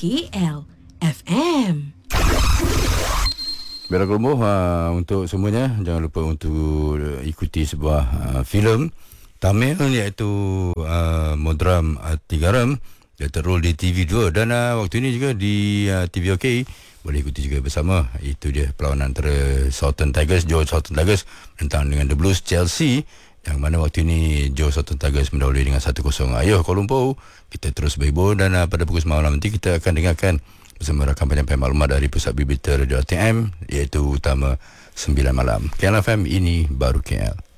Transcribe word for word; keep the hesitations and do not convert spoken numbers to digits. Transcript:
K L F M. Baiklah Colombo, uh, untuk semuanya jangan lupa untuk ikuti sebuah uh, filem Tamil iaitu uh, Modram Ati Garam. Dia terrol di T V dua dan uh, waktu ini juga di uh, T V OK boleh ikuti juga bersama. Itu dia perlawanan antara Sultan Tigers, Johor Sultan Tigers menentang dengan The Blues Chelsea, yang mana waktu ini Johor Sultan Tigers mendahului dengan satu kosong. Ayuh Kuala Lumpur, kita terus berhibur dan uh, pada pukul sembilan malam nanti kita akan dengarkan bersama rakan penyampaian maklumat dari Pusat Bibiter Radio R T M iaitu Utama sembilan malam. K L F M, ini baru K L.